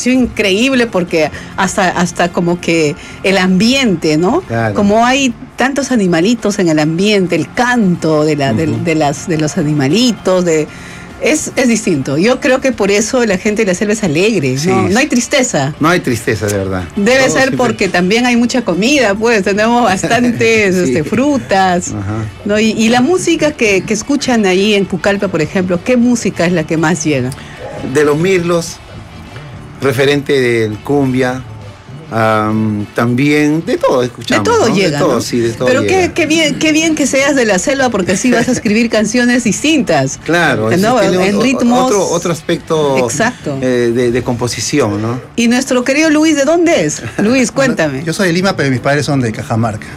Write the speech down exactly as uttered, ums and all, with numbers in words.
pareció increíble porque hasta, hasta como que el ambiente, ¿no? Claro. Como hay tantos animalitos en el ambiente, el canto de, la, uh-huh. de, de, las, de los animalitos, de... Es, es distinto. Yo creo que por eso la gente de la selva es alegre, ¿no? Sí, no hay tristeza. No hay tristeza, de verdad. Debe Todo ser siempre... porque también hay mucha comida, pues tenemos bastantes sí. este, frutas. Ajá. ¿No? Y, y la música que, que escuchan ahí en Pucallpa, por ejemplo, ¿qué música es la que más llega? De los mirlos, referente del cumbia. Um, también de todo escuchamos. De todo ¿no? llega. De todo, ¿no? sí, de todo Pero llega. Qué, qué, bien, qué bien que seas de la selva porque así vas a escribir canciones distintas. Claro, ¿no? En o, ritmos. Otro, otro aspecto Exacto. Eh, de, de composición, ¿no? Y nuestro querido Luis, ¿de dónde es? Luis, cuéntame. Yo soy de Lima, pero mis padres son de Cajamarca.